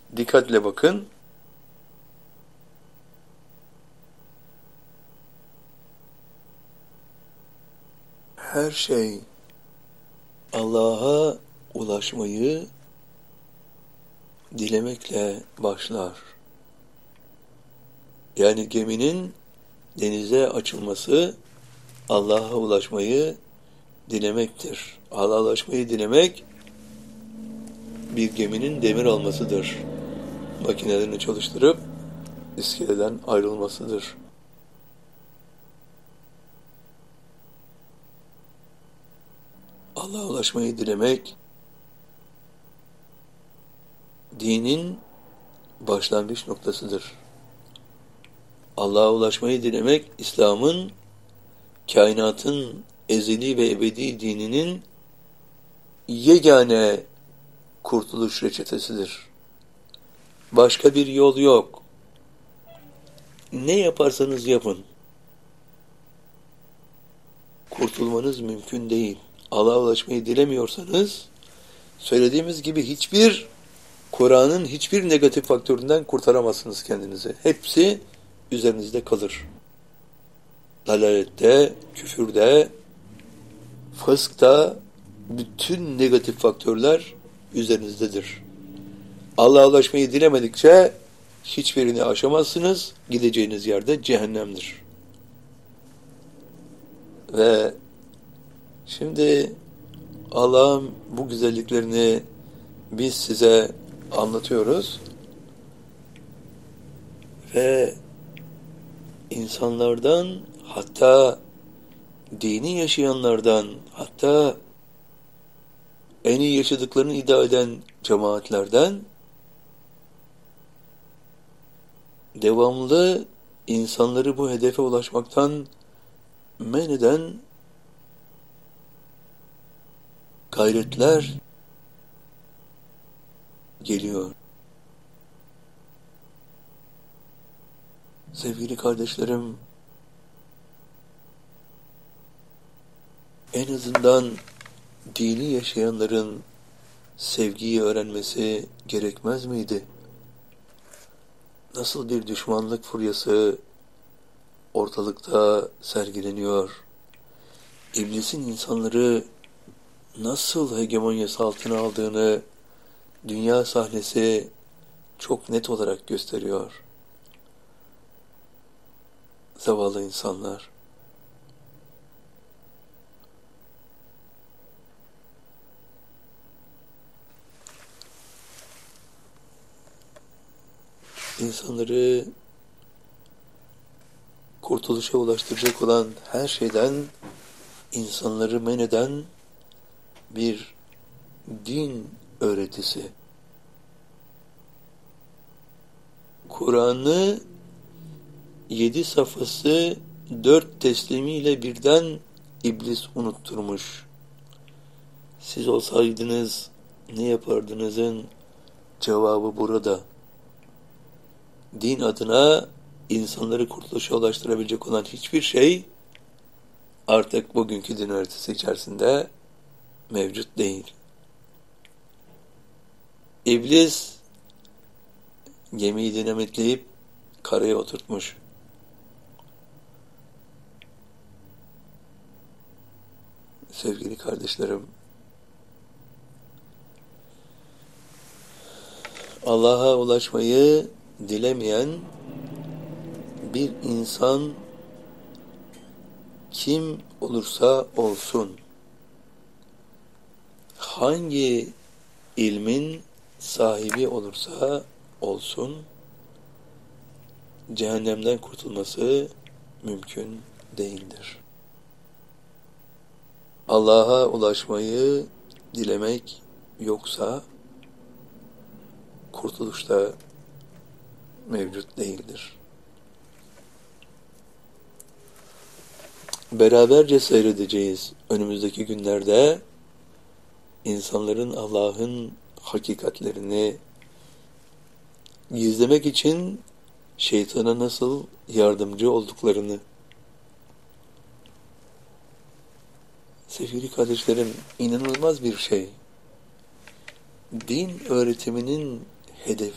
Dikkatle bakın. Her şey Allah'a ulaşmayı dilemekle başlar. Yani geminin denize açılması Allah'a ulaşmayı dilemektir. Allah'a ulaşmayı dilemek bir geminin demir almasıdır. Makinelerini çalıştırıp iskeleden ayrılmasıdır. Allah'a ulaşmayı dilemek dinin başlangıç noktasıdır. Allah'a ulaşmayı dilemek İslam'ın, kainatın ezeli ve ebedi dininin yegane kurtuluş reçetesidir. Başka bir yol yok. Ne yaparsanız yapın, kurtulmanız mümkün değil. Allah'a ulaşmayı dilemiyorsanız, söylediğimiz gibi Kur'an'ın hiçbir negatif faktöründen kurtaramazsınız kendinizi. Hepsi üzerinizde kalır. Dalalette, küfürde, fıskta bütün negatif faktörler üzerinizdedir. Allah'a ulaşmayı dilemedikçe hiçbirini aşamazsınız. Gideceğiniz yerde cehennemdir. Ve şimdi Allah'ın bu güzelliklerini biz size anlatıyoruz ve insanlardan, hatta dini yaşayanlardan, hatta en iyi yaşadıklarını iddia eden cemaatlerden devamlı insanları bu hedefe ulaşmaktan men eden gayretler geliyor. Sevgili kardeşlerim, en azından dini yaşayanların sevgiyi öğrenmesi gerekmez miydi? Nasıl bir düşmanlık furyası ortalıkta sergileniyor? İblisin insanları nasıl hegemonyası altına aldığını dünya sahnesi çok net olarak gösteriyor. Zavallı insanlar. İnsanları kurtuluşa ulaştıracak olan her şeyden insanları men eden bir din öğretisi. Kur'an'ı 7 safhası 4 teslimiyle birden iblis unutturmuş. Siz olsaydınız ne yapardınızın cevabı burada. Din adına insanları kurtuluşa ulaştırabilecek olan hiçbir şey artık bugünkü din öğretisi içerisinde mevcut değil. İblis gemiyi dinamitleyip karaya oturtmuş. Sevgili kardeşlerim, Allah'a ulaşmayı dilemeyen bir insan kim olursa olsun, hangi ilmin sahibi olursa olsun, cehennemden kurtulması mümkün değildir. Allah'a ulaşmayı dilemek yoksa kurtuluş da mevcut değildir. Beraberce seyredeceğiz önümüzdeki günlerde insanların Allah'ın hakikatlerini gizlemek için şeytana nasıl yardımcı olduklarını. Sevgili kardeşlerim, inanılmaz bir şey. Din öğretiminin